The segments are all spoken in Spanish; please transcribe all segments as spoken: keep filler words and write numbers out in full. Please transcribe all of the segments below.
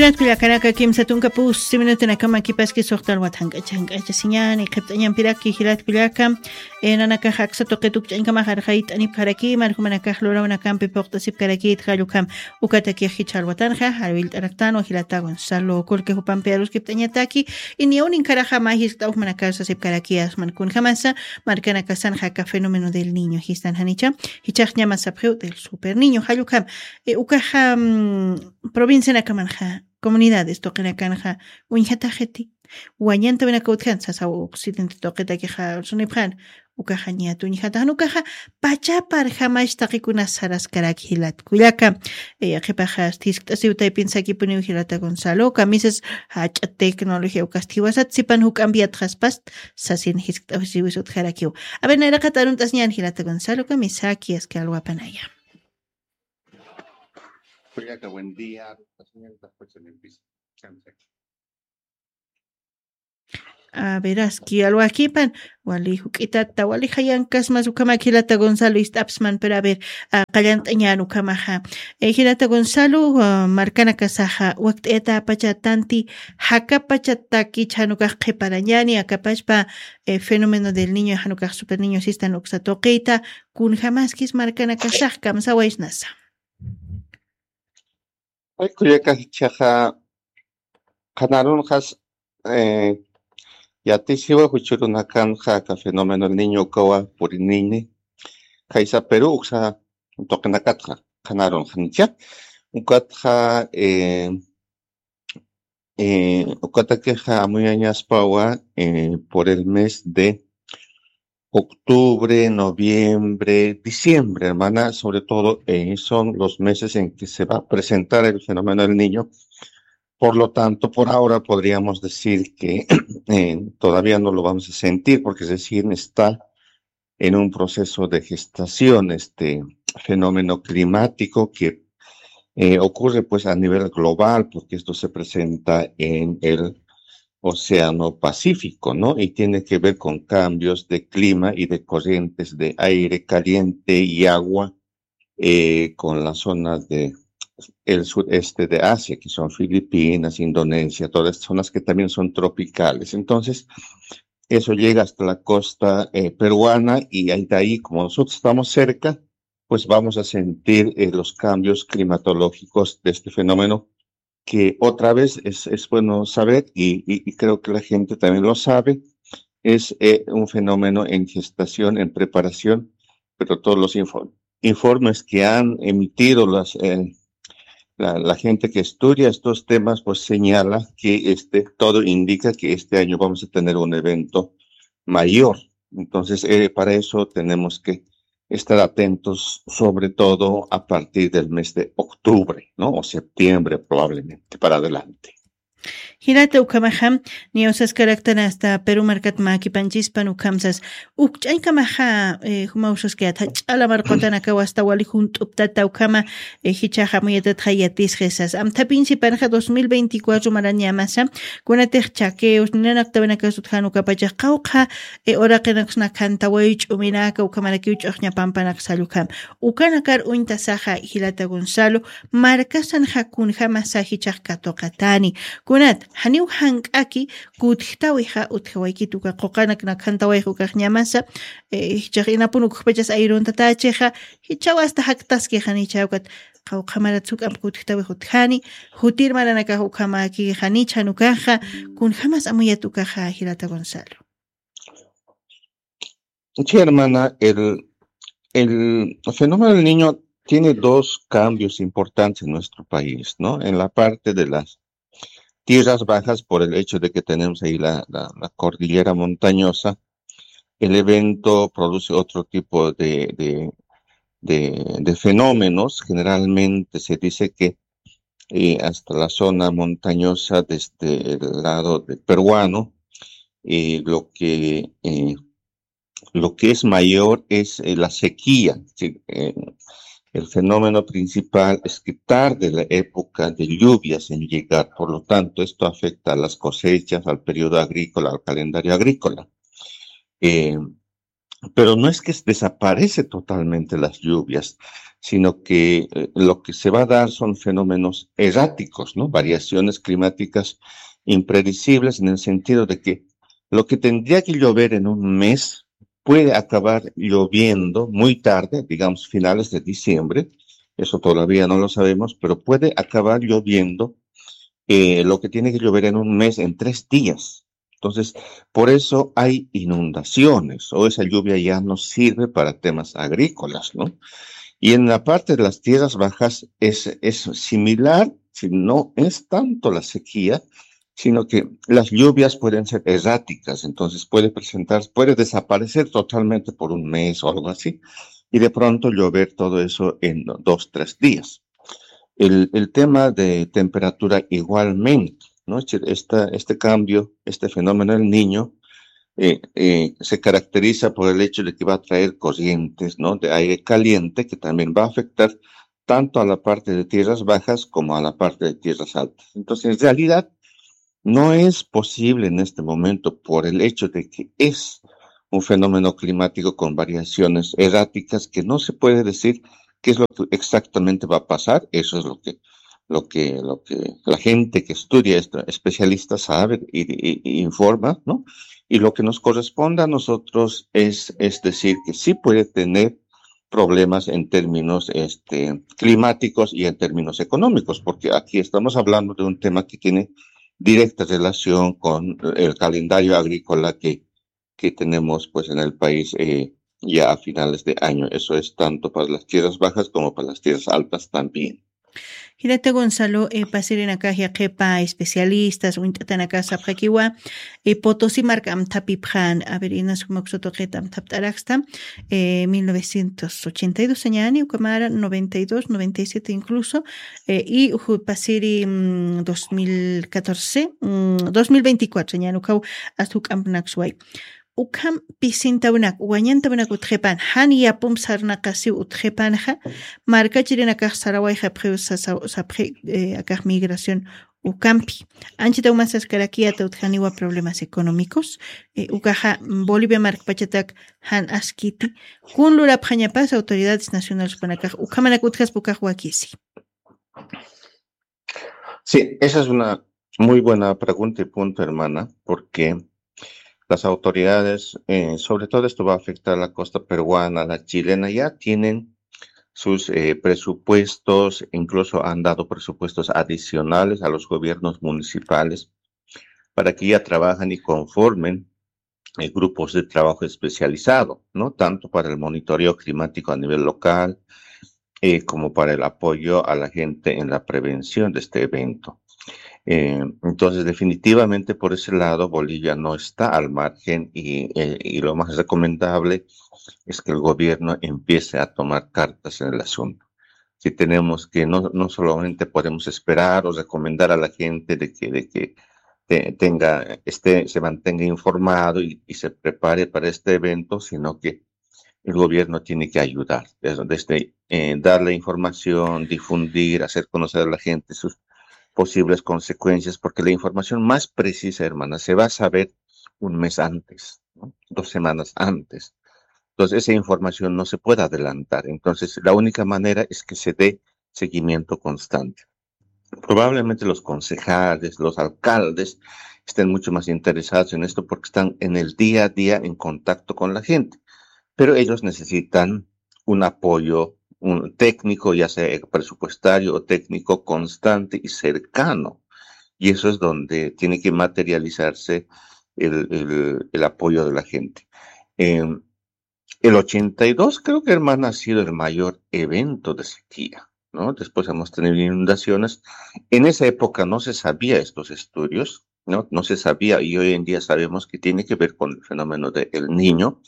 Kuyakanaka kimsa tunka pus siminutuna kama kipaski sohtal wathanka chanka chasiñani qhipt'añan piraki hilat kuyaka enanaka haksa toqetuk chankama harjait anip karaki marhumanaka lurawana kampi poqtasip karaki tqalukam ukataki hichal watanja harwil taraktano hilata Gonzalo kolke hupan perus qhipt'añataki inionin karaja mahis tawh manakasa sip karaki asman kun jamasa markanaka sanja fenómeno del niño histan hanicha hichaq llama sabjeu del super niño halukam ukaja provincia nakamanja comunidades toqinakanja uñhatajeti wañanta wenakautjan sasaw occidente toqitakiqa sunipjan ukaja ñatu uñhatajan ukaja pachapar jamash taqikuna saraskaraki hilat kuyaka qipajas tisk'asiwtay pinsakipuni hilata Gonzalo kamisas hacha tecnología ukastiwasat sipan huk ambiatjaspas sasin hisk'asiwisut jarakiw a ver nayraqat aruntas ñan hilata Gonzalo kamisaki askalwapanaya. Kuyaka, buen día. A verás, que algo aquí pan, wali hukitata, wali hayankas más ukama kilata Gonzalo istapsman, pero a ver, a callantañan ukamaha. E hilata Gonzalo, marcana kasaha, wakt eta pachatanti, haka pachataki chanukaj qeparañani, akapashpa fenómeno del niño, hanukaj super niño sistan uksatokeita, kun jamás kis marcana kasaj, kamsaways nasa. Kuyaka hichaja kanarun has eh yatisiwa huchurunakan ka fenómeno el niño kawa purinini kaisa Perú uksa tokenakatja kanarun hancha ukatja eh eh ukatakeja amuyañaspawa eh por el mes de octubre, noviembre, diciembre, hermana, sobre todo eh, son los meses en que se va a presentar el fenómeno del niño. Por lo tanto, por ahora podríamos decir que eh, todavía no lo vamos a sentir porque recién está en un proceso de gestación este fenómeno climático que eh, ocurre pues a nivel global porque esto se presenta en el Océano Pacífico, ¿no? Y tiene que ver con cambios de clima y de corrientes de aire caliente y agua eh, con las zonas de el sureste de Asia, que son Filipinas, Indonesia, todas estas zonas que también son tropicales. Entonces, eso llega hasta la costa eh, peruana y ahí de ahí, como nosotros estamos cerca, pues vamos a sentir eh, los cambios climatológicos de este fenómeno que otra vez es, es bueno saber y, y, y creo que la gente también lo sabe, es eh, un fenómeno en gestación, en preparación, pero todos los inform informes que han emitido las, eh, la, la gente que estudia estos temas, pues señala que este, todo indica que este año vamos a tener un evento mayor. Entonces, eh, para eso tenemos que estar atentos, sobre todo a partir del mes de octubre, ¿no? O septiembre probablemente, para adelante. Hirata ukamaham, niosas karaktana hasta Perú marcat makipanchispan ukamsas. Ukchay kamaha, humausos que atach a la marcotana kawasta wali junto uptata ukama, hichaja muyetat hayatis gesas. Am tapinsi panja dos mil veinticuatro maranyamasa, kunatech chakeos, ninanaktabenaka sutjanu kapacha kauka, ora kenaksna kantawich, uminaka ukamarakiuch ochnya pampanak salukam. Ukanakar uintasaja Hirata Gonzalo, marcasan hakun jamasa hichaj katokatani. Kunat, haniu hank'aki kutjtawiqa utqhawaykituqa qoqanakna khantawayqa kaqñamasa hichaq inapunu kukpachas ayrunta tachiqa hichaw hasta haktaskiqa nichawkat qawqamaratsuq am kutjtawiqa utqhani hutir maranaka uqhamaki hanicha nukaqa kun jamas amuyatukaqa Hirata Gonzalo. Sí, hermana, el, el fenómeno del niño tiene dos cambios importantes en nuestro país, ¿no? En la parte de las tierras bajas, por el hecho de que tenemos ahí la, la, la cordillera montañosa, el evento produce otro tipo de, de, de, de fenómenos. Generalmente se dice que eh, hasta la zona montañosa desde el lado de peruano, eh, lo que eh, lo que es mayor es eh, la sequía. ¿Sí? Eh, El fenómeno principal es que tarde la época de lluvias en llegar, por lo tanto esto afecta a las cosechas, al periodo agrícola, al calendario agrícola. Eh, Pero no es que desaparece totalmente las lluvias, sino que eh, lo que se va a dar son fenómenos erráticos, ¿no? Variaciones climáticas impredecibles en el sentido de que lo que tendría que llover en un mes puede acabar lloviendo muy tarde, digamos finales de diciembre, eso todavía no lo sabemos, pero puede acabar lloviendo eh, lo que tiene que llover en un mes en tres días. Entonces, por eso hay inundaciones o esa lluvia ya no sirve para temas agrícolas, ¿no? Y en la parte de las tierras bajas es, es similar, si no es tanto la sequía, sino que las lluvias pueden ser erráticas, entonces puede presentar, puede desaparecer totalmente por un mes o algo así, y de pronto llover todo eso en dos, tres días. El, el tema de temperatura igualmente, ¿no? Este, esta- este cambio, este fenómeno del niño, eh, eh, se caracteriza por el hecho de que va a traer corrientes, ¿no? De aire caliente que también va a afectar tanto a la parte de tierras bajas como a la parte de tierras altas. Entonces, en realidad, no es posible en este momento por el hecho de que es un fenómeno climático con variaciones erráticas que no se puede decir qué es lo que exactamente va a pasar. Eso es lo que, lo que, lo que la gente que estudia esto, especialistas sabe y, y- y informa, ¿no? Y lo que nos corresponde a nosotros es, es decir que sí puede tener problemas en términos este, climáticos y en términos económicos, porque aquí estamos hablando de un tema que tiene directa relación con el calendario agrícola que, que tenemos pues en el país eh, ya a finales de año. Eso es tanto para las tierras bajas como para las tierras altas también. Hilata Gonzalo, eh, pasirina kahya kepa especialistas, uintatan acá sapjakiwa, eh, Potosí marcam tapipjan, a ver, inas kumaksoto ketam taptaraxta, eh, mil novecientos ochenta y dos añani, ukamara noventa y dos, noventa y siete incluso, eh, y uju pasiri mm, dos mil catorce, mm, dos mil veinticuatro añani, ukau asuk amnaxuay. Ukam pisintawnak wañantawnak utqhipan hani yapum sarnaqasi utqhipanqa markachirinakaq sarawayqa p'riw sasa sapqi eh, akaq migración ukampi anchita umasas karakiyata utqaniwa problemas económicos eh, ukaja Bolivia markpachatak han askiti kunlura phañapas autoridades nacionales panakaq ukamanak utqas pukaq wakisi. Sí, esa es una muy buena pregunta y punto, hermana, porque las autoridades, eh, sobre todo esto va a afectar a la costa peruana, la chilena, ya tienen sus eh, presupuestos, incluso han dado presupuestos adicionales a los gobiernos municipales para que ya trabajen y conformen eh, grupos de trabajo especializado, ¿no? Tanto para el monitoreo climático a nivel local eh, como para el apoyo a la gente en la prevención de este evento. Eh, entonces, definitivamente por ese lado, Bolivia no está al margen y, eh, y lo más recomendable es que el gobierno empiece a tomar cartas en el asunto. Si tenemos que no, no solamente podemos esperar o recomendar a la gente de que, de que te- tenga, esté, se mantenga informado y, y se prepare para este evento, sino que el gobierno tiene que ayudar, desde, desde eh, darle información, difundir, hacer conocer a la gente sus posibles consecuencias, porque la información más precisa, hermana, se va a saber un mes antes, ¿no? Dos semanas antes. Entonces, esa información no se puede adelantar. Entonces, la única manera es que se dé seguimiento constante. Probablemente los concejales, los alcaldes estén mucho más interesados en esto porque están en el día a día en contacto con la gente, pero ellos necesitan un apoyo un técnico, ya sea presupuestario o técnico constante y cercano. Y eso es donde tiene que materializarse el, el, el apoyo de la gente. Eh, el ochenta y dos creo que, hermana, ha sido el mayor evento de sequía, ¿no? Después hemos tenido inundaciones. En esa época no se sabía estos estudios, ¿no? No se sabía y hoy en día sabemos que tiene que ver con el fenómeno del niño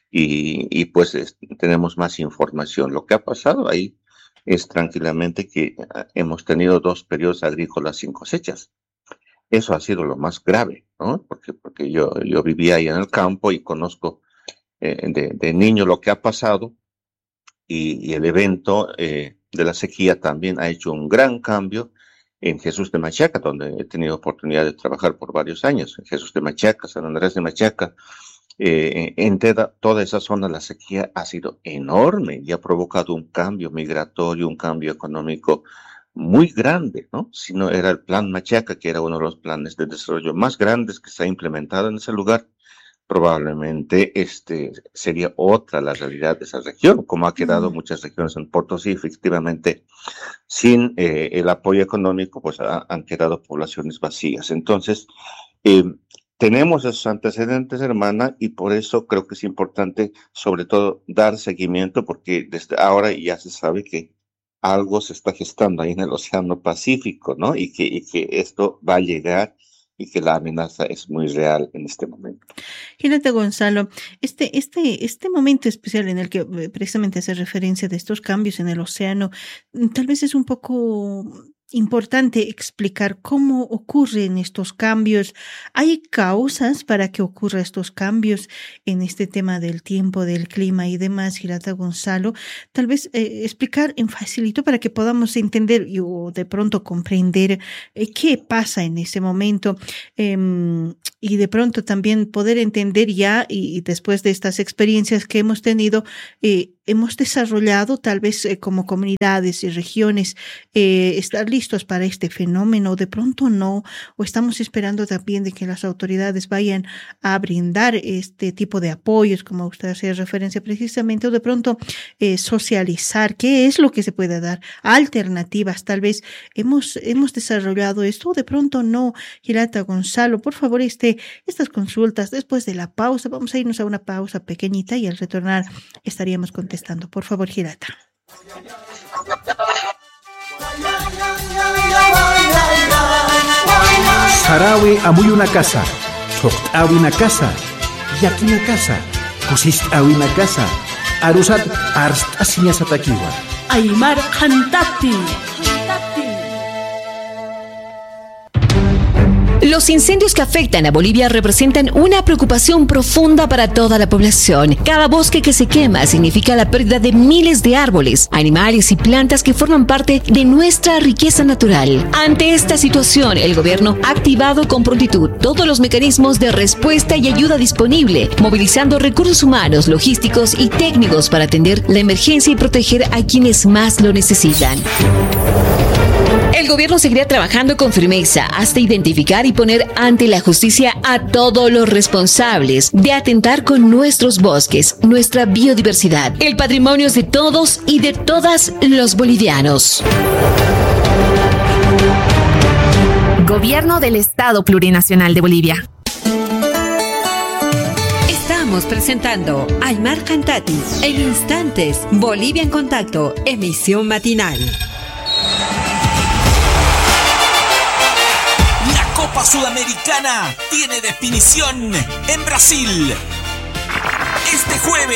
y, y pues es, tenemos más información. Lo que ha pasado ahí es tranquilamente que ah, hemos tenido dos periodos agrícolas sin cosechas. Eso ha sido lo más grave, ¿no? Porque, porque yo, yo vivía ahí en el campo y conozco eh, de, de niño lo que ha pasado y, y el evento eh, de la sequía también ha hecho un gran cambio en Jesús de Machaca, donde he tenido oportunidad de trabajar por varios años. En Jesús de Machaca, San Andrés de Machaca, Eh, en teda- toda esa zona la sequía ha sido enorme y ha provocado un cambio migratorio, un cambio económico muy grande, ¿no? Si no era el plan Machaca, que era uno de los planes de desarrollo más grandes que se ha implementado en ese lugar, probablemente este sería otra la realidad de esa región, como ha quedado Mm. muchas regiones en Potosí, efectivamente, sin eh, el apoyo económico, pues ha- han quedado poblaciones vacías. Entonces, eh, tenemos esos antecedentes, hermana, y por eso creo que es importante, sobre todo, dar seguimiento, porque desde ahora ya se sabe que algo se está gestando ahí en el Océano Pacífico, ¿no? Y que, y que esto va a llegar y que la amenaza es muy real en este momento. Ginata Gonzalo, este, este, este momento especial en el que eh, precisamente hace referencia de estos cambios en el océano, mm, tal vez es un poco importante explicar cómo ocurren estos cambios. ¿Hay causas para que ocurran estos cambios en este tema del tiempo, del clima y demás, Ginata Gonzalo? Tal vez eh, explicar en facilito para que podamos entender y, o de pronto comprender eh, qué pasa en ese momento. Em, y de pronto también poder entender ya y, y después de estas experiencias que hemos tenido, eh, hemos desarrollado tal vez eh, como comunidades y regiones eh, estar listos para este fenómeno, de pronto no, o estamos esperando también de que las autoridades vayan a brindar este tipo de apoyos, como usted hacía referencia precisamente, o de pronto eh, socializar qué es lo que se puede dar, alternativas, tal vez hemos, hemos desarrollado esto, o de pronto no. Ginata Gonzalo, por favor, este, estas consultas después de la pausa, vamos a irnos a una pausa pequeñita y al retornar estaríamos contestando. Por favor, Ginata. Sarawi amuy una casa, Choktawi una casa, Yaki una casa, Kusishtawi una casa, Arusat Arst Asiñasatakiwa. Aymar Khantati. Los incendios que afectan a Bolivia representan una preocupación profunda para toda la población. Cada bosque que se quema significa la pérdida de miles de árboles, animales y plantas que forman parte de nuestra riqueza natural. Ante esta situación, el gobierno ha activado con prontitud todos los mecanismos de respuesta y ayuda disponible, movilizando recursos humanos, logísticos y técnicos para atender la emergencia y proteger a quienes más lo necesitan. El gobierno seguirá trabajando con firmeza hasta identificar y poner ante la justicia a todos los responsables de atentar con nuestros bosques, nuestra biodiversidad. El patrimonio es de todos y de todas los bolivianos. Gobierno del Estado Plurinacional de Bolivia. Estamos presentando Aymar Khantati en instantes. Bolivia en Contacto, emisión matinal. Copa Sudamericana tiene definición en Brasil. Este jueves